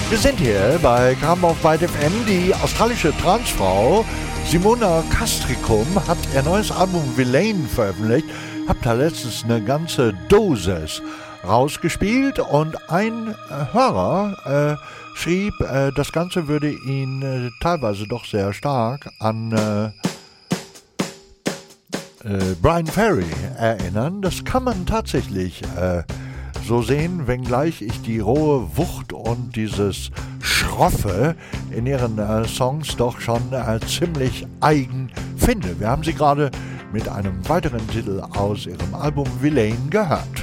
Wir sind hier bei Grambach White FM. Die australische Transfrau Simona Castricum hat ihr neues Album Villain veröffentlicht. Hab da letztens eine ganze Dosis rausgespielt und ein Hörer schrieb, das Ganze würde ihn teilweise doch sehr stark an Brian Ferry erinnern. Das kann man tatsächlich so sehen, wenngleich ich die rohe Wucht und dieses Schroffe in ihren Songs doch schon ziemlich eigen finde. Wir haben sie gerade mit einem weiteren Titel aus ihrem Album Villain gehört.